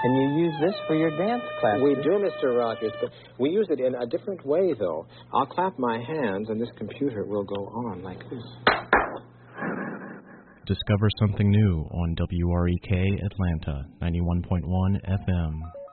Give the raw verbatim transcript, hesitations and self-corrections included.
And you use this for your dance class. We do, Mister Rogers, but we use it in a different way, though. I'll clap my hands, and this computer will go on like this. Discover something new on W R E K Atlanta, ninety-one point one F M.